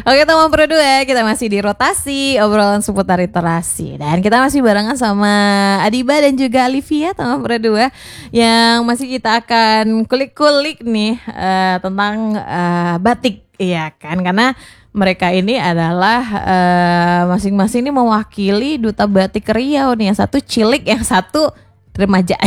Oke teman Pro 2, kita masih di rotasi obrolan seputar literasi. Dan kita masih barengan sama Adiba dan juga Alivia teman Pro 2, yang masih kita akan kulik-kulik nih tentang batik. Iya kan, karena mereka ini adalah masing-masing ini mewakili duta batik Riau nih. Yang satu cilik, yang satu remaja.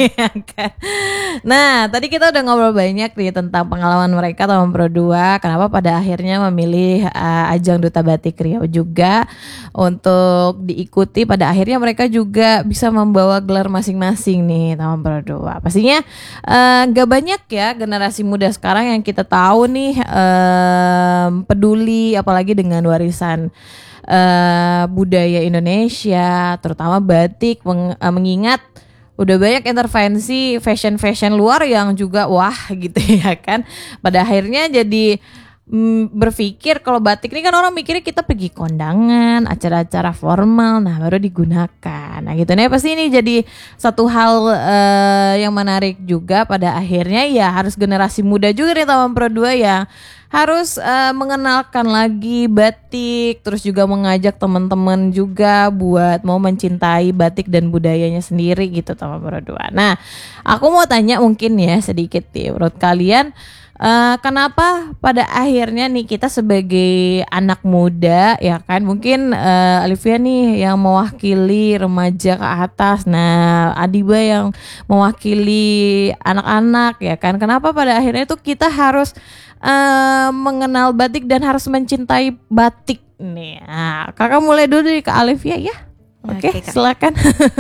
Nah, tadi kita udah ngobrol banyak nih tentang pengalaman mereka teman Pro 2. Kenapa pada akhirnya memilih ajang Duta Batik Riau juga untuk diikuti. Pada akhirnya mereka juga bisa membawa gelar masing-masing nih teman Pro 2. Pastinya gak banyak ya generasi muda sekarang yang kita tahu nih peduli apalagi dengan warisan budaya Indonesia, terutama batik, mengingat udah banyak intervensi fashion luar yang juga wah gitu ya kan. Pada akhirnya jadi berpikir kalau batik ini kan orang mikirnya kita pergi kondangan, acara-acara formal, nah baru digunakan. Nah gitu nih, pasti ini jadi satu hal yang menarik juga. Pada akhirnya ya harus generasi muda juga nih teman Pro 2 yang harus mengenalkan lagi batik, terus juga mengajak teman-teman juga buat mau mencintai batik dan budayanya sendiri gitu teman Pro 2. Nah, aku mau tanya mungkin ya sedikit nih, menurut kalian kenapa pada akhirnya nih kita sebagai anak muda ya kan, mungkin Alivia nih yang mewakili remaja ke atas, nah Adiba yang mewakili anak-anak ya kan, kenapa pada akhirnya itu kita harus mengenal batik dan harus mencintai batik nih. Nah, kakak mulai dulu dari ke Alivia ya. Oke, silakan.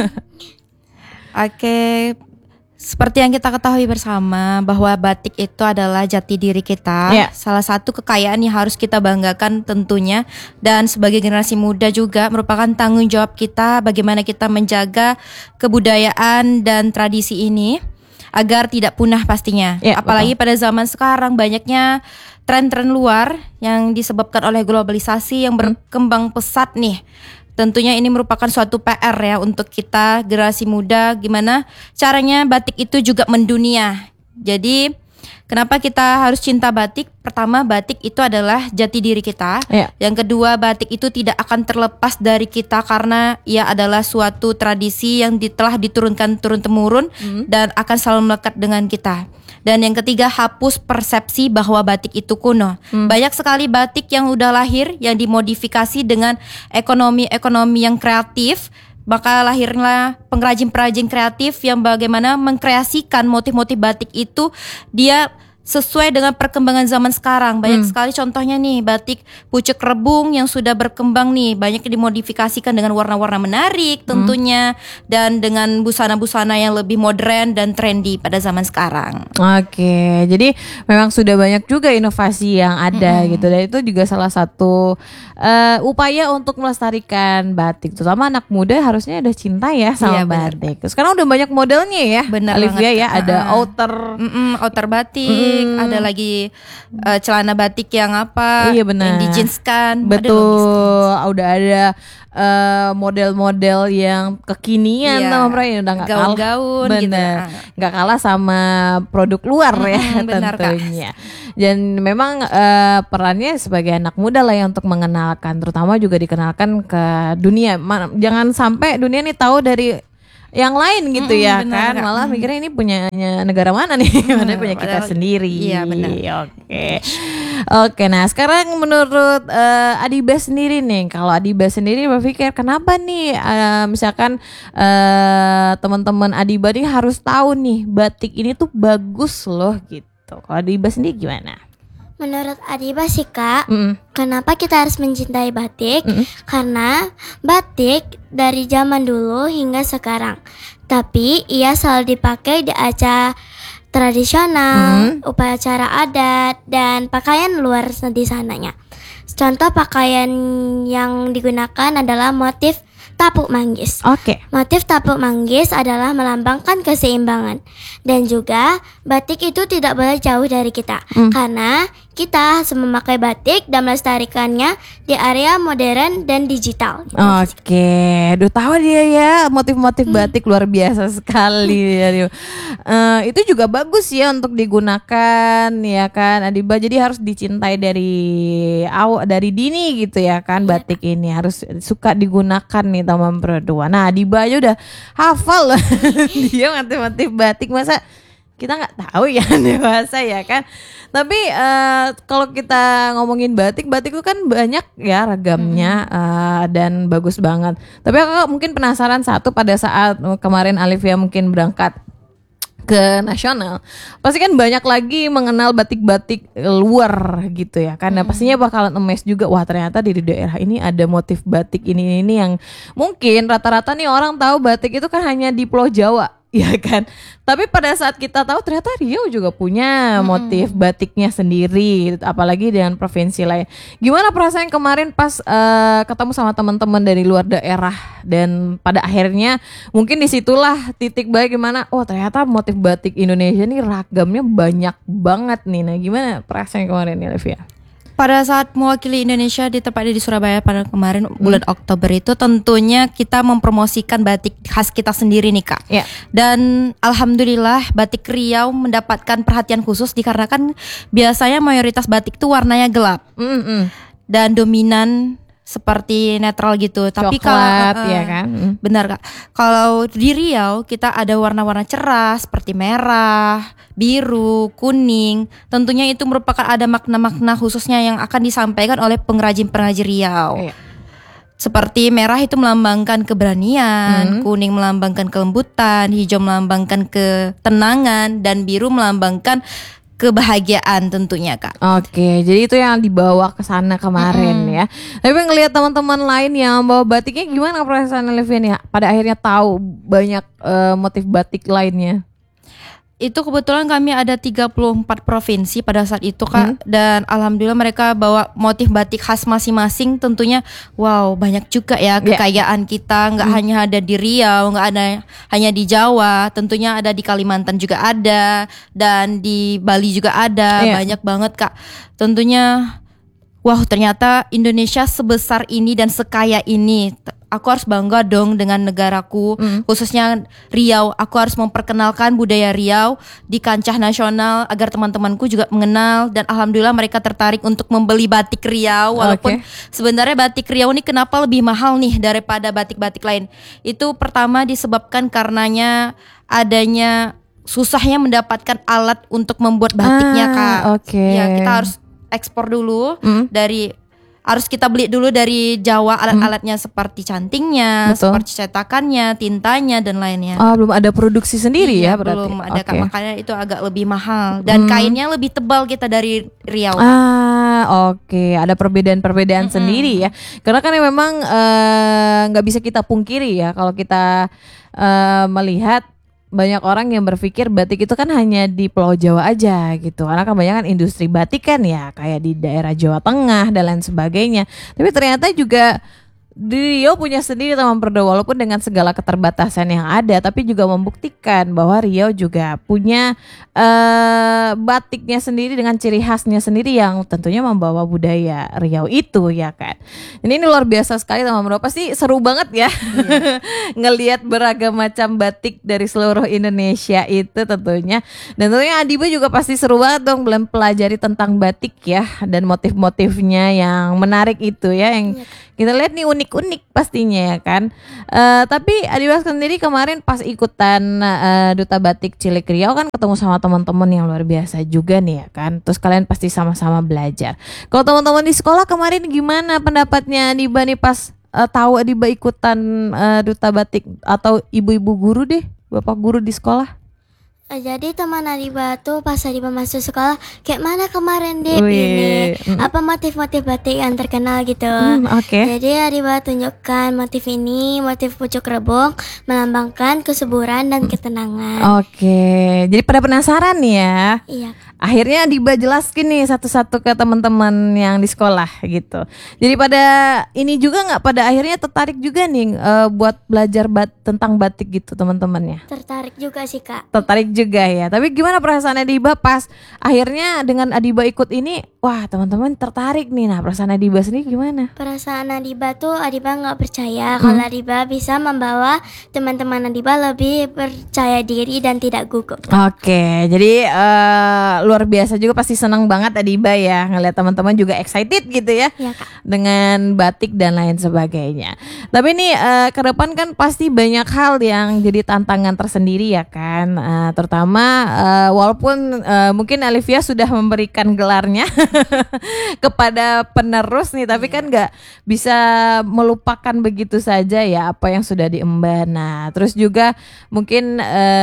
Oke. Seperti yang kita ketahui bersama bahwa batik itu adalah jati diri kita, salah satu kekayaan yang harus kita banggakan tentunya. Dan sebagai generasi muda juga merupakan tanggung jawab kita bagaimana kita menjaga kebudayaan dan tradisi ini agar tidak punah pastinya. Apalagi pada zaman sekarang banyaknya tren-tren luar yang disebabkan oleh globalisasi yang berkembang pesat nih. Tentunya ini merupakan suatu PR ya untuk kita generasi muda, gimana caranya batik itu juga mendunia. Jadi kenapa kita harus cinta batik? Pertama, batik itu adalah jati diri kita. Yang kedua, batik itu tidak akan terlepas dari kita karena ia adalah suatu tradisi yang telah diturunkan turun-temurun dan akan selalu melekat dengan kita. Dan yang ketiga, hapus persepsi bahwa batik itu kuno. Banyak sekali batik yang udah lahir yang dimodifikasi dengan ekonomi yang kreatif. Maka lahirlah pengrajin-pengrajin kreatif yang bagaimana mengkreasikan motif-motif batik itu dia sesuai dengan perkembangan zaman sekarang. Banyak sekali contohnya nih, batik pucuk rebung yang sudah berkembang nih, banyak dimodifikasikan dengan warna-warna menarik tentunya, dan dengan busana-busana yang lebih modern dan trendy pada zaman sekarang. Oke, jadi memang sudah banyak juga inovasi yang ada gitu, dan itu juga salah satu upaya untuk melestarikan batik, terutama anak muda harusnya udah cinta ya sama batik. Sekarang udah banyak modelnya ya, benar Alivia banget, ya, ada outer batik. Ada lagi celana batik yang apa? Iya benar. Yang dijeanskan. Betul. Udah ada model-model yang kekinian sama yang udah nggak kalah. Gaun-gaun gitu. Nggak kalah sama produk luar ya tentunya. Dan memang perannya sebagai anak muda lah ya untuk mengenalkan, terutama juga dikenalkan ke dunia. Jangan sampai dunia nih tahu dari yang lain gitu ya kan, malah mikirnya ini punyanya negara mana nih, padahal punya kita sendiri. Iya benar. Oke, nah sekarang menurut Adiba sendiri nih, kalau Adiba sendiri berpikir kenapa nih misalkan teman-teman Adiba nih harus tahu nih batik ini tuh bagus loh gitu. Kalau Adiba sendiri gimana? Menurut Adiba sih kak, kenapa kita harus mencintai batik? Karena batik dari zaman dulu hingga sekarang, tapi ia selalu dipakai di acara tradisional, upacara adat, dan pakaian luar di sananya. Contoh pakaian yang digunakan adalah motif tapuk manggis. Motif tapuk manggis adalah melambangkan keseimbangan dan juga batik itu tidak boleh jauh dari kita, karena kita harus memakai batik dan melestarikannya di area modern dan digital. Oke, udah tahu dia ya motif-motif batik luar biasa sekali ya. Itu juga bagus ya untuk digunakan ya kan Adiba. Jadi harus dicintai dari dini gitu ya kan, batik ini harus suka digunakan nih teman berdua. Nah Adiba aja udah hafal loh dia motif-motif batik, masa kita nggak tahu ya dewasa ya kan. Tapi kalau kita ngomongin batik itu kan banyak ya ragamnya dan bagus banget. Tapi aku mungkin penasaran satu, pada saat kemarin Alivia mungkin berangkat ke nasional, pasti kan banyak lagi mengenal batik-batik luar gitu ya kan. Nah, pastinya bakalan emes juga, wah ternyata di daerah ini ada motif batik ini yang mungkin rata-rata nih orang tahu batik itu kan hanya di Pulau Jawa ya kan. Tapi pada saat kita tahu ternyata Riau juga punya motif batiknya sendiri, apalagi dengan provinsi lain. Gimana perasaan kemarin pas ketemu sama teman-teman dari luar daerah, dan pada akhirnya mungkin disitulah titik balik gimana, oh ternyata motif batik Indonesia ini ragamnya banyak banget nih. Nah gimana perasaan kemarin nih Olivia? Pada saat mewakili Indonesia di tepatnya di Surabaya pada kemarin bulan Oktober itu, tentunya kita mempromosikan batik khas kita sendiri nih Kak. Yeah. Dan alhamdulillah batik Riau mendapatkan perhatian khusus dikarenakan biasanya mayoritas batik itu warnanya gelap dan dominan seperti netral gitu. Tapi kalau ya kan, benar Kak. Kalau di Riau kita ada warna-warna cerah seperti merah, biru, kuning. Tentunya itu merupakan ada makna-makna khususnya yang akan disampaikan oleh pengrajin-pengrajin Riau. Iya. Seperti merah itu melambangkan keberanian, kuning melambangkan kelembutan, hijau melambangkan ketenangan, dan biru melambangkan kebahagiaan tentunya Kak. Oke, jadi itu yang dibawa ke sana kemarin ya. Tapi ngelihat teman-teman lain yang bawa batiknya, gimana perasaan Olivia nih? Pada akhirnya tahu banyak motif batik lainnya. Itu kebetulan kami ada 34 provinsi pada saat itu Kak, dan alhamdulillah mereka bawa motif batik khas masing-masing. Tentunya wow, banyak juga ya kekayaan kita, nggak hanya ada di Riau, nggak ada hanya di Jawa, tentunya ada di Kalimantan juga ada, dan di Bali juga ada, banyak banget Kak. Tentunya wow, ternyata Indonesia sebesar ini dan sekaya ini. Aku harus bangga dong dengan negaraku, khususnya Riau. Aku harus memperkenalkan budaya Riau di kancah nasional agar teman-temanku juga mengenal, dan alhamdulillah mereka tertarik untuk membeli batik Riau. Walaupun sebenarnya batik Riau ini kenapa lebih mahal nih daripada batik-batik lain? Itu pertama disebabkan karenanya adanya susahnya mendapatkan alat untuk membuat batiknya Kak. Ya, kita harus ekspor dulu harus kita beli dulu dari Jawa alat-alatnya seperti cantingnya, seperti cetakannya, tintanya dan lainnya. Belum ada produksi sendiri ya berarti. Belum ada Kak, makanya itu agak lebih mahal, dan kainnya lebih tebal kita dari Riau. Ada perbedaan-perbedaan sendiri ya. Karena kan memang nggak bisa kita pungkiri ya kalau kita melihat banyak orang yang berpikir batik itu kan hanya di Pulau Jawa aja gitu, karena kebanyakan industri batik kan ya kayak di daerah Jawa Tengah dan lain sebagainya. Tapi ternyata juga Riau punya sendiri teman Perdo, walaupun dengan segala keterbatasan yang ada, tapi juga membuktikan bahwa Riau juga punya batiknya sendiri dengan ciri khasnya sendiri yang tentunya membawa budaya Riau itu ya kan. Ini luar biasa sekali teman Perdo, pasti seru banget ya ngelihat beragam macam batik dari seluruh Indonesia itu tentunya. Dan tentunya Adiba juga pasti seru banget dong pelajari tentang batik ya, dan motif-motifnya yang menarik itu ya, yang kita lihat nih unik-unik pastinya ya kan. Tapi Adiba sendiri kemarin pas ikutan Duta Batik Cilik Riau kan ketemu sama teman-teman yang luar biasa juga nih ya kan. Terus kalian pasti sama-sama belajar. Kalau teman-teman di sekolah kemarin gimana pendapatnya Adiba nih pas tahu Adiba ikutan Duta Batik, atau ibu-ibu guru deh, bapak guru di sekolah? Jadi teman Adiba tuh pas Adiba masuk sekolah, kayak mana kemarin deh ini apa motif-motif batik yang terkenal gitu. Jadi Adiba tunjukkan motif ini, motif pucuk rebung melambangkan kesuburan dan ketenangan. Jadi pada penasaran nih ya. Iya. akhirnya Adiba jelaskin nih satu-satu ke teman-teman yang di sekolah gitu. Jadi pada ini juga nggak, pada akhirnya tertarik juga nih buat belajar tentang batik gitu teman-temannya? Tertarik juga sih Kak. Tertarik juga ya. Tapi gimana perasaan Adiba pas akhirnya dengan Adiba ikut ini? Wah, teman-teman tertarik nih. Nah, perasaan Adiba sendiri gimana? Perasaan Adiba tuh, Adiba nggak percaya kalau Adiba bisa membawa teman-teman Adiba lebih percaya diri dan tidak gugup. Oke, jadi luar biasa juga, pasti senang banget Adiba ya ngeliat teman-teman juga excited gitu ya, Kak, dengan batik dan lain sebagainya. Tapi nih ke depan kan pasti banyak hal yang jadi tantangan tersendiri ya kan, terutama walaupun mungkin Alivia sudah memberikan gelarnya kepada penerus nih, tapi kan nggak bisa melupakan begitu saja ya apa yang sudah diemban. Nah, terus juga mungkin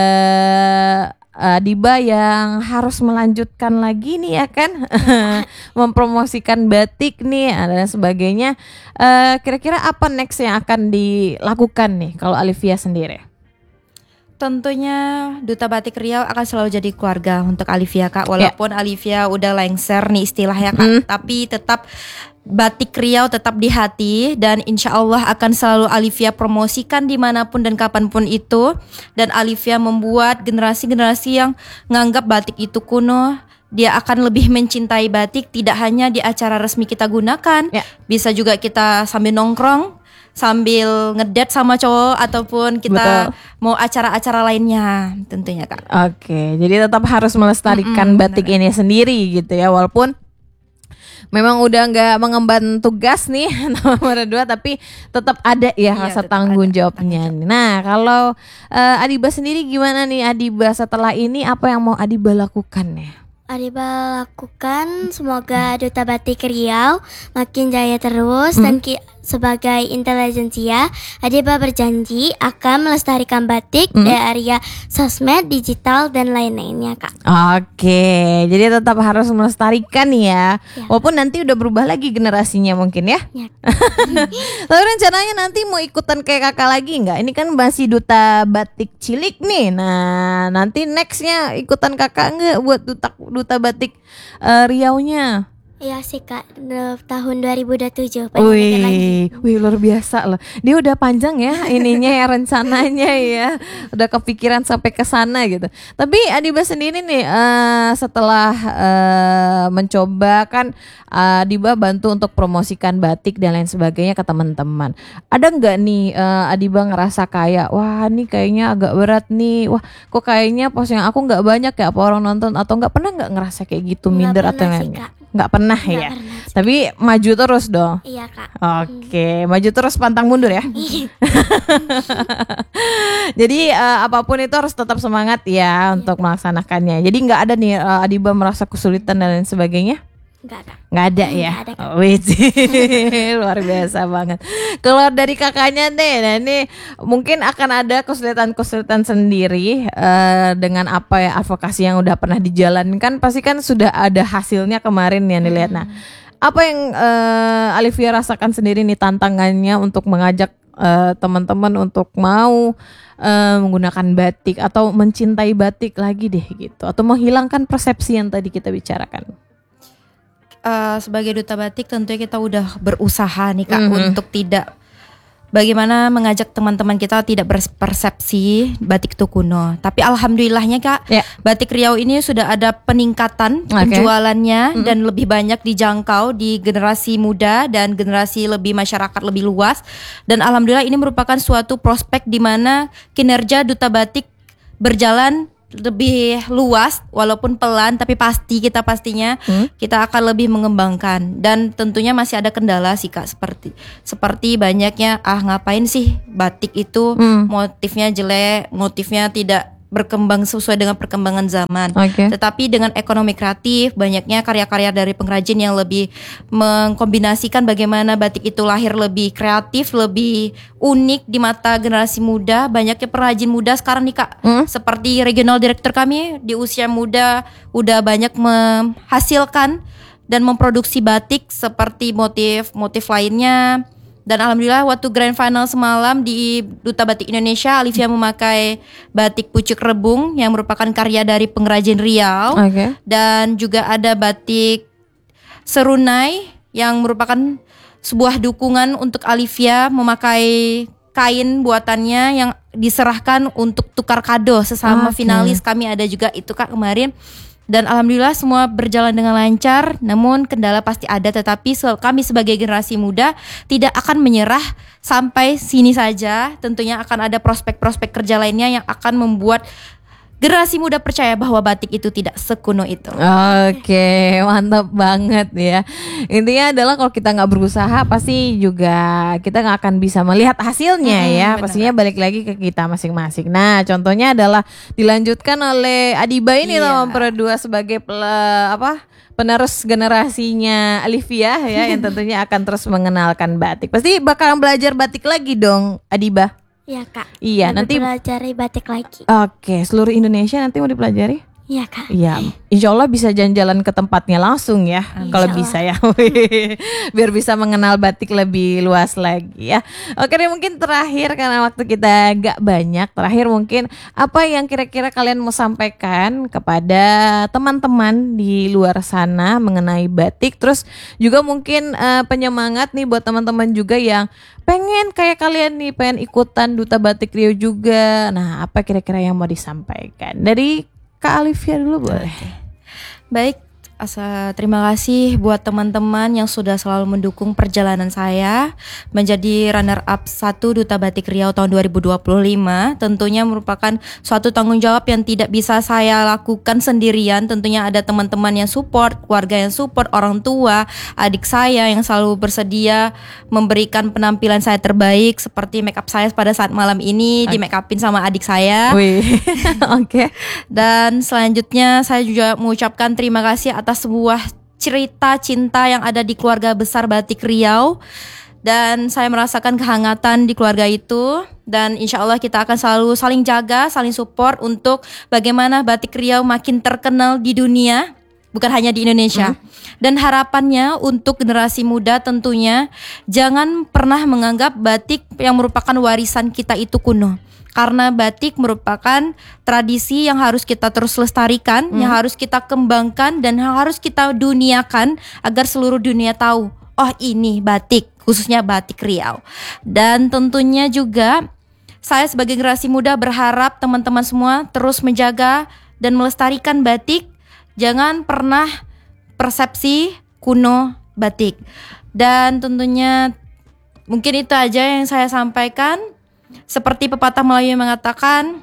Adiba yang harus melanjutkan lagi nih ya kan, mempromosikan batik nih dan sebagainya. Kira-kira apa next yang akan dilakukan nih kalau Alivia sendiri? Tentunya Duta Batik Riau akan selalu jadi keluarga untuk Alivia Kak. Walaupun Alivia udah lengser nih istilahnya Kak, tapi tetap Batik Riau tetap di hati, dan insya Allah akan selalu Alivia promosikan dimanapun dan kapanpun itu. Dan Alivia membuat generasi-generasi yang nganggap batik itu kuno, dia akan lebih mencintai batik, tidak hanya di acara resmi kita gunakan, bisa juga kita sambil nongkrong, sambil ngedate sama cowok, ataupun kita mau acara-acara lainnya tentunya Kak. Oke, jadi tetap harus melestarikan batik ini sendiri gitu ya, walaupun memang udah nggak mengemban tugas nih nomor 2, tapi tetap ada ya rasa tanggung jawabnya. Nah, kalau Adiba sendiri gimana nih Adiba setelah ini, apa yang mau Adiba lakukan ya? Adiba lakukan semoga Duta Batik Riau makin jaya terus, dan sebagai intelijensia, Adiba berjanji akan melestarikan batik di area sosmed, digital, dan lain-lainnya Kak. Oke, jadi tetap harus melestarikan ya, walaupun nanti udah berubah lagi generasinya mungkin ya. Tapi rencananya nanti mau ikutan kayak kakak lagi nggak? Ini kan masih Duta Batik Cilik nih. Nah, nanti nextnya ikutan kakak nggak buat Duta Batik Riau-nya? Iya sih Kak, tahun 2027. Wih, luar biasa loh. Dia udah panjang ya ininya ya, rencananya ya. Udah kepikiran sampai ke sana gitu. Tapi Adiba sendiri nih setelah mencoba kan, Adiba bantu untuk promosikan batik dan lain sebagainya ke teman-teman. Ada nggak nih Adiba ngerasa kayak, wah ini kayaknya agak berat nih. Wah, kok kayaknya posting aku nggak banyak ya apa orang nonton, atau nggak pernah nggak ngerasa kayak gitu, minder atau lainnya? Nggak pernah ya, tapi maju terus dong. Iya Kak. Oke, maju terus pantang mundur ya. Jadi apapun itu harus tetap semangat ya untuk melaksanakannya. Jadi nggak ada nih Adiba merasa kesulitan dan lain sebagainya. Nggak ada ya. Wih, luar biasa banget. Keluar dari kakaknya deh. Nah ini mungkin akan ada kesulitan-kesulitan sendiri dengan apa ya, advokasi yang udah pernah dijalankan. Pasti kan sudah ada hasilnya kemarin yang dilihat. Nah, apa yang Alivia rasakan sendiri nih tantangannya untuk mengajak teman-teman untuk mau menggunakan batik atau mencintai batik lagi deh gitu, atau menghilangkan persepsi yang tadi kita bicarakan? Sebagai Duta Batik tentunya kita udah berusaha nih Kak untuk tidak, bagaimana mengajak teman-teman kita tidak berpersepsi batik itu kuno. Tapi alhamdulillahnya Kak, Batik Riau ini sudah ada peningkatan penjualannya dan lebih banyak dijangkau di generasi muda dan generasi lebih masyarakat lebih luas. Dan alhamdulillah ini merupakan suatu prospek di mana kinerja Duta Batik berjalan lebih luas, walaupun pelan tapi pasti kita pastinya kita akan lebih mengembangkan. Dan tentunya masih ada kendala sih Kak, seperti banyaknya ngapain sih batik itu motifnya jelek, motifnya tidak berkembang sesuai dengan perkembangan zaman. Tetapi dengan ekonomi kreatif, banyaknya karya-karya dari pengrajin yang lebih mengkombinasikan bagaimana batik itu lahir lebih kreatif, lebih unik di mata generasi muda. Banyaknya pengrajin muda sekarang nih Kak, seperti regional director kami di usia muda udah banyak menghasilkan dan memproduksi batik seperti motif-motif lainnya Dan alhamdulillah waktu grand final semalam di Duta Batik Indonesia, Alivia memakai batik pucuk rebung yang merupakan karya dari pengrajin Riau. Dan juga ada batik serunai yang merupakan sebuah dukungan untuk Alivia memakai kain buatannya yang diserahkan untuk tukar kado sesama finalis. Kami ada juga itu Kak kemarin. Dan alhamdulillah semua berjalan dengan lancar. Namun kendala pasti ada, tetapi kami sebagai generasi muda tidak akan menyerah sampai sini saja. Tentunya akan ada prospek-prospek kerja lainnya yang akan membuat generasi muda percaya bahwa batik itu tidak sekuno itu. Oke, mantap banget ya. Intinya adalah kalau kita nggak berusaha pasti juga kita nggak akan bisa melihat hasilnya ya. Bener. Pastinya balik lagi ke kita masing-masing. Nah, contohnya adalah dilanjutkan oleh Adiba ini loh, Pro2 sebagai penerus generasinya Alivia ya, yang tentunya akan terus mengenalkan batik. Pasti bakal belajar batik lagi dong, Adiba. Iya Kak. Iya, nanti pelajari batik lagi. Oke, seluruh Indonesia nanti mau dipelajari? Iya Kak. Iya, insya Allah bisa jalan-jalan ke tempatnya langsung ya, kalau bisa ya, biar bisa mengenal batik lebih luas lagi ya. Oke deh, mungkin terakhir karena waktu kita gak banyak, terakhir mungkin apa yang kira-kira kalian mau sampaikan kepada teman-teman di luar sana mengenai batik, terus juga mungkin penyemangat nih buat teman-teman juga yang pengen kayak kalian nih, pengen ikutan Duta Batik Riau juga. Nah, apa kira-kira yang mau disampaikan dari Kak Alivia dulu boleh? Baik, terima kasih buat teman-teman yang sudah selalu mendukung perjalanan saya menjadi runner up 1 Duta Batik Riau tahun 2025. Tentunya merupakan suatu tanggung jawab yang tidak bisa saya lakukan sendirian. Tentunya ada teman-teman yang support, keluarga yang support, orang tua, adik saya yang selalu bersedia memberikan penampilan saya terbaik, seperti make up saya pada saat malam ini di make upin sama adik saya. Oke. Dan selanjutnya saya juga mengucapkan terima kasih atas sebuah cerita cinta yang ada di keluarga besar Batik Riau. Dan saya merasakan kehangatan di keluarga itu. Dan insya Allah kita akan selalu saling jaga, saling support untuk bagaimana Batik Riau makin terkenal di dunia, bukan hanya di Indonesia. Dan harapannya untuk generasi muda tentunya jangan pernah menganggap batik yang merupakan warisan kita itu kuno. Karena batik merupakan tradisi yang harus kita terus lestarikan, yang harus kita kembangkan dan yang harus kita duniakan agar seluruh dunia tahu, oh ini batik, khususnya Batik Riau. Dan tentunya juga saya sebagai generasi muda berharap teman-teman semua terus menjaga dan melestarikan batik. Jangan pernah persepsi kuno batik. Dan tentunya mungkin itu aja yang saya sampaikan. Seperti pepatah Melayu yang mengatakan,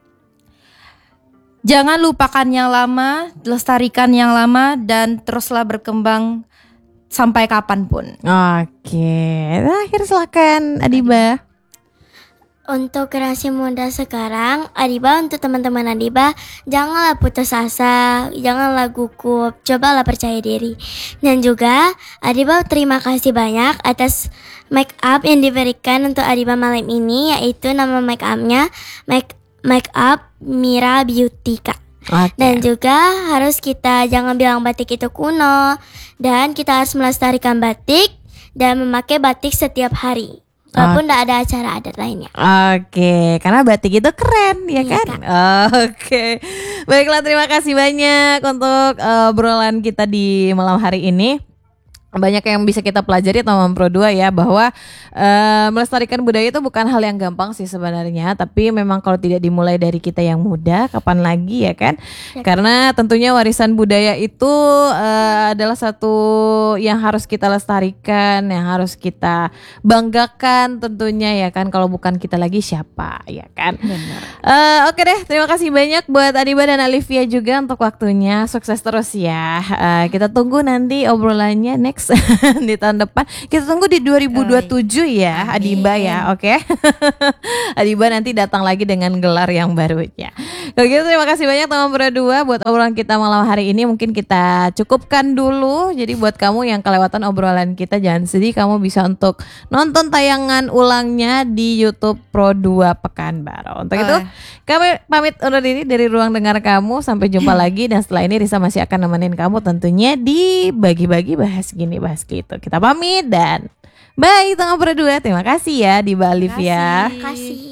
jangan lupakan yang lama, lestarikan yang lama, dan teruslah berkembang sampai kapanpun. Oke, terakhir silakan Adiba. Untuk generasi muda sekarang, Adiba, untuk teman-teman Adiba, janganlah putus asa, janganlah gugup, cobalah percaya diri. Dan juga Adiba terima kasih banyak atas make up yang diberikan untuk Adiba malam ini, yaitu nama make upnya make up Mira Beauty Kak. Dan juga harus kita jangan bilang batik itu kuno, dan kita harus melestarikan batik dan memakai batik setiap hari. Walaupun tidak ada acara adat lainnya. Oke, karena batik itu keren ya kan? Oke, baiklah, terima kasih banyak untuk obrolan kita di malam hari ini. Banyak yang bisa kita pelajari teman Pro2 ya, bahwa melestarikan budaya itu bukan hal yang gampang sih sebenarnya, tapi memang kalau tidak dimulai dari kita yang muda, kapan lagi ya kan? Karena tentunya warisan budaya itu adalah satu yang harus kita lestarikan, yang harus kita banggakan tentunya ya kan. Kalau bukan kita lagi siapa ya kan? Oke deh, terima kasih banyak buat Adiba dan Alivia juga untuk waktunya. Sukses terus ya. Kita tunggu nanti obrolannya next di tahun depan. Kita tunggu di 2027 ya. Adiba ya, oke. Adiba nanti datang lagi dengan gelar yang barunya. Kalau gitu terima kasih banyak teman Pro2 buat obrolan kita malam hari ini. Mungkin kita cukupkan dulu. Jadi buat kamu yang kelewatan obrolan kita, jangan sedih, kamu bisa untuk nonton tayangan ulangnya di YouTube Pro2 Pekanbaru. Untuk itu kami pamit undur diri dari ruang dengar kamu. Sampai jumpa lagi, dan setelah ini Risa masih akan nemenin kamu tentunya di Bagi-Bagi Bahas Gini ini bahas gitu. Kita pamit dan bye Tengah Berdua. Terima kasih ya di Bali ya. Terima kasih.